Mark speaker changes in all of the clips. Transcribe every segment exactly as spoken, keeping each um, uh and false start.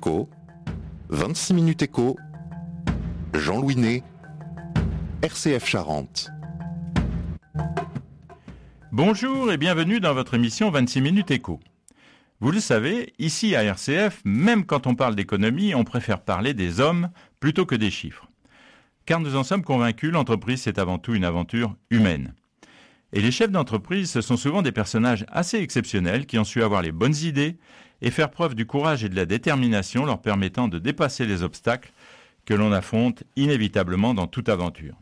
Speaker 1: Éco, vingt-six minutes Éco, Jean-Louis Ney, R C F Charente.
Speaker 2: Bonjour et bienvenue dans votre émission vingt-six minutes Éco. Vous le savez, ici à R C F, même quand on parle d'économie, on préfère parler des hommes plutôt que des chiffres. Car nous en sommes convaincus, l'entreprise c'est avant tout une aventure humaine. Et les chefs d'entreprise, ce sont souvent des personnages assez exceptionnels qui ont su avoir les bonnes idées et faire preuve du courage et de la détermination leur permettant de dépasser les obstacles que l'on affronte inévitablement dans toute aventure.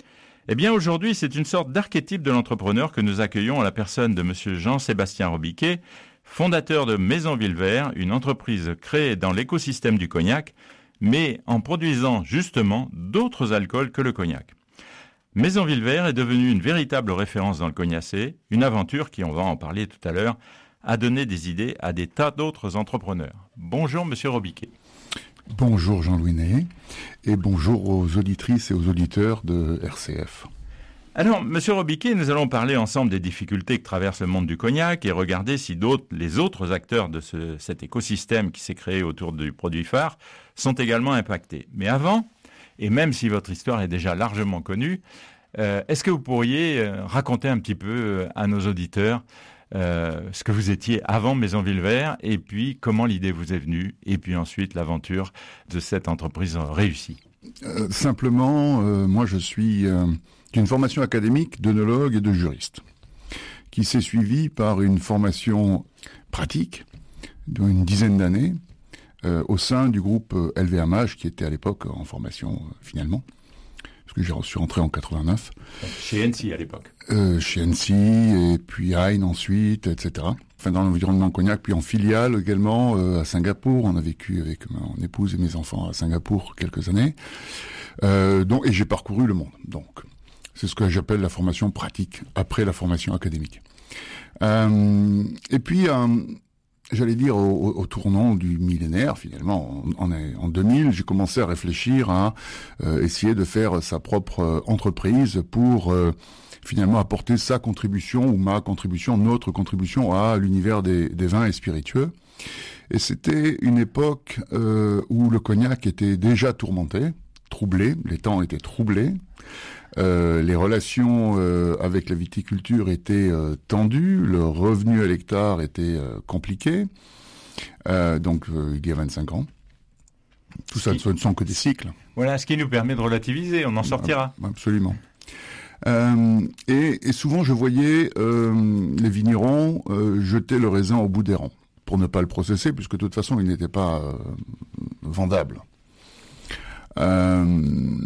Speaker 2: Eh bien aujourd'hui, c'est une sorte d'archétype de l'entrepreneur que nous accueillons à la personne de monsieur Jean-Sébastien Robiquet, fondateur de Maison Villevert, une entreprise créée dans l'écosystème du cognac, mais en produisant justement d'autres alcools que le cognac. Maison Villevert est devenue une véritable référence dans le cognacé, une aventure qui, on va en parler tout à l'heure, a donné des idées à des tas d'autres entrepreneurs. Bonjour monsieur Robiquet.
Speaker 3: Bonjour Jean-Louis Ney et bonjour aux auditrices et aux auditeurs de R C F.
Speaker 2: Alors, monsieur Robiquet, nous allons parler ensemble des difficultés que traverse le monde du cognac et regarder si d'autres, les autres acteurs de ce, cet écosystème qui s'est créé autour du produit phare sont également impactés. Mais avant, et même si votre histoire est déjà largement connue, euh, est-ce que vous pourriez euh, raconter un petit peu euh, à nos auditeurs euh, ce que vous étiez avant Maison Villevert et puis comment l'idée vous est venue et puis ensuite l'aventure de cette entreprise réussie?
Speaker 3: euh, Simplement, euh, moi je suis euh, d'une formation académique d'œnologue et de juriste qui s'est suivie par une formation pratique d'une dizaine d'années Euh, au sein du groupe euh, L V M H, qui était à l'époque en formation euh, finalement, parce que je suis rentré en quatre-vingt-neuf.
Speaker 2: Chez N C à l'époque.
Speaker 3: Euh, chez N C, et puis Hein ensuite, et cetera. Enfin, dans l'environnement cognac, puis en filiale également euh, à Singapour. On a vécu avec mon épouse et mes enfants à Singapour quelques années. Euh, donc, et j'ai parcouru le monde. Donc, c'est ce que j'appelle la formation pratique après la formation académique. Euh, et puis, euh, j'allais dire au, au tournant du millénaire, finalement, en, en deux mille, j'ai commencé à réfléchir à euh, essayer de faire sa propre euh, entreprise pour euh, finalement apporter sa contribution ou ma contribution, notre contribution à l'univers des, des vins et spiritueux. Et c'était une époque euh, où le cognac était déjà tourmenté, troublé, les temps étaient troublés. Euh, les relations euh, avec la viticulture étaient euh, tendues, le revenu à l'hectare était euh, compliqué, euh, donc euh, il y a vingt-cinq ans. Tout ça ce ne sont que des cycles.
Speaker 2: Voilà, ce qui nous permet de relativiser, on en sortira.
Speaker 3: Absolument. Euh, et, et souvent je voyais euh, les vignerons euh, jeter le raisin au bout des rangs, pour ne pas le processer, puisque de toute façon il n'était pas euh, vendable. Euh,